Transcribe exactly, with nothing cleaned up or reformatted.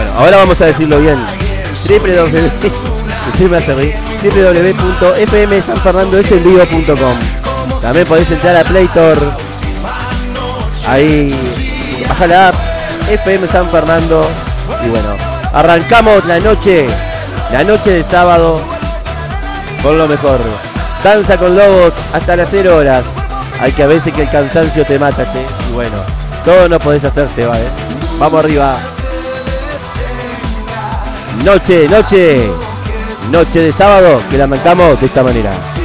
ahora vamos a decirlo bien. w w w punto f m san fernando es en vivo punto com. También podés entrar a Play Store. Ahí, baja la app F M San Fernando. Y bueno, arrancamos la noche, la noche de sábado con lo mejor. Danza con Lobos hasta las cero horas. Hay que a veces que el cansancio te mata, che. Y bueno, todo no podés hacerse, ¿vale? Vamos arriba. Noche, noche, noche de sábado que la marcamos de esta manera.